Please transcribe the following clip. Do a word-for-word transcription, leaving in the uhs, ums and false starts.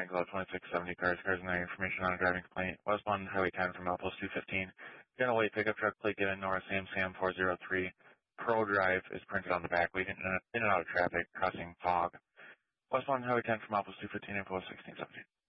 St. Cloud twenty-six seventy cars, cars and their information on a driving complaint. Westbound Highway ten from Outpost two fifteen. Got a white pickup truck plate given Nora Sam Sam four oh three. Pro Drive is printed on the back, leading in and out of traffic, crossing fog. Westbound Highway ten from Outpost two fifteen, info sixteen seventeen.